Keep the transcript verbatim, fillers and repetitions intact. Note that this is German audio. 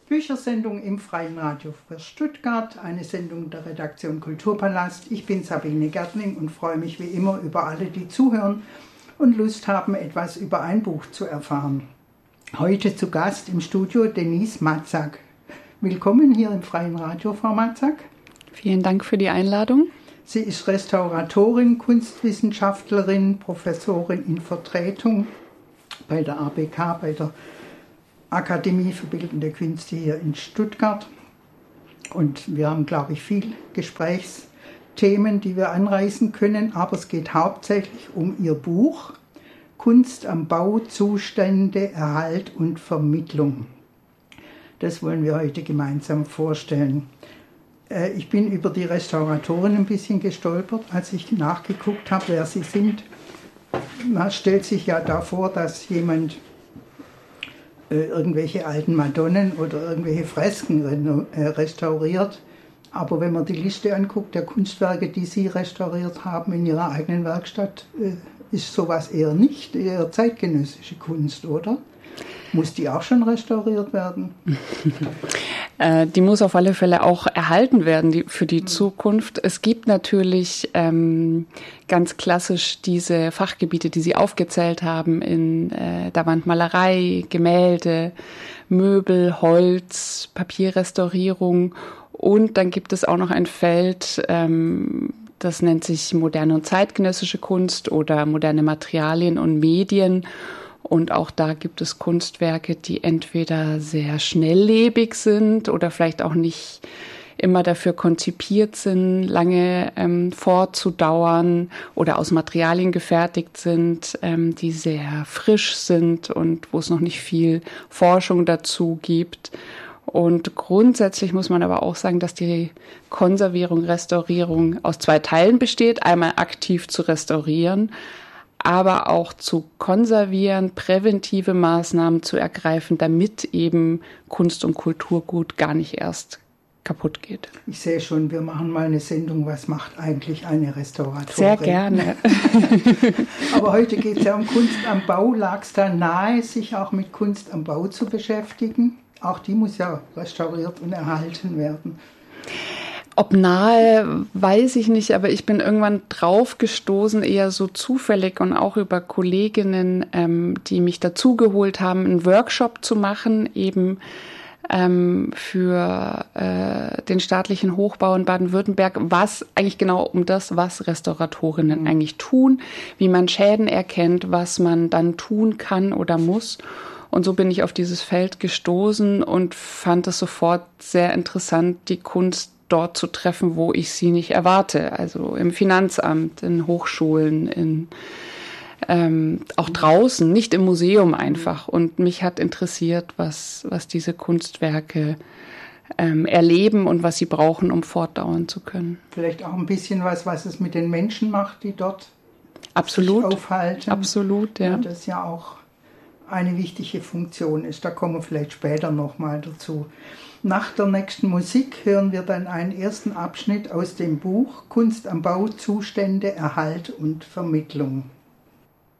Büchersendung im Freien Radio für Stuttgart, eine Sendung der Redaktion Kulturpalast. Ich bin Sabine Gärtling und freue mich wie immer über alle, die zuhören und Lust haben, etwas über ein Buch zu erfahren. Heute zu Gast im Studio Denise Matzak. Willkommen hier im Freien Radio, Frau Matzak. Vielen Dank für die Einladung. Sie ist Restauratorin, Kunstwissenschaftlerin, Professorin in Vertretung bei der A B K, bei der Akademie für Bildende Künste hier in Stuttgart. Und wir haben, glaube ich, viele Gesprächsthemen, die wir anreißen können, aber es geht hauptsächlich um Ihr Buch Kunst am Bau, Zustände, Erhalt und Vermittlung. Das wollen wir heute gemeinsam vorstellen. Ich bin über die Restauratorin ein bisschen gestolpert, als ich nachgeguckt habe, wer sie sind. Man stellt sich ja da vor, dass jemand äh, irgendwelche alten Madonnen oder irgendwelche Fresken äh, restauriert. Aber wenn man die Liste anguckt, der Kunstwerke, die Sie restauriert haben in Ihrer eigenen Werkstatt, äh, ist sowas eher nicht, eher zeitgenössische Kunst, oder? Muss die auch schon restauriert werden? äh, die muss auf alle Fälle auch erhalten werden die, für die mhm. Zukunft. Es gibt natürlich ähm, ganz klassisch diese Fachgebiete, die Sie aufgezählt haben, in äh, der Wandmalerei, Gemälde, Möbel, Holz, Papierrestaurierung. Und dann gibt es auch noch ein Feld, ähm, das nennt sich moderne und zeitgenössische Kunst oder moderne Materialien und Medien. Und auch da gibt es Kunstwerke, die entweder sehr schnelllebig sind oder vielleicht auch nicht immer dafür konzipiert sind, lange ähm, fortzudauern oder aus Materialien gefertigt sind, ähm, die sehr frisch sind und wo es noch nicht viel Forschung dazu gibt. Und grundsätzlich muss man aber auch sagen, dass die Konservierung, Restaurierung aus zwei Teilen besteht. Einmal aktiv zu restaurieren, aber auch zu konservieren, präventive Maßnahmen zu ergreifen, damit eben Kunst- und Kulturgut gar nicht erst kaputt geht. Ich sehe schon, wir machen mal eine Sendung, was macht eigentlich eine Restauratorin? Sehr gerne. Aber heute geht es ja um Kunst am Bau. Lag es da nahe, sich auch mit Kunst am Bau zu beschäftigen? Auch die muss ja restauriert und erhalten werden. Ob nahe, weiß ich nicht, aber ich bin irgendwann drauf gestoßen, eher so zufällig und auch über Kolleginnen, ähm, die mich dazugeholt haben, einen Workshop zu machen, eben ähm, für äh, den staatlichen Hochbau in Baden-Württemberg, was eigentlich genau um das, was Restauratorinnen mhm. eigentlich tun, wie man Schäden erkennt, was man dann tun kann oder muss. Und so bin ich auf dieses Feld gestoßen und fand es sofort sehr interessant, die Kunst dort zu treffen, wo ich sie nicht erwarte. Also im Finanzamt, in Hochschulen, in ähm, auch draußen, nicht im Museum einfach. Und mich hat interessiert, was, was diese Kunstwerke ähm, erleben und was sie brauchen, um fortdauern zu können. Vielleicht auch ein bisschen was, was es mit den Menschen macht, die dort Absolut. sich aufhalten. Absolut, ja. Und das ja auch eine wichtige Funktion ist. Da kommen wir vielleicht später nochmal dazu. Nach der nächsten Musik hören wir dann einen ersten Abschnitt aus dem Buch Kunst am Bau, Zustände, Erhalt und Vermittlung.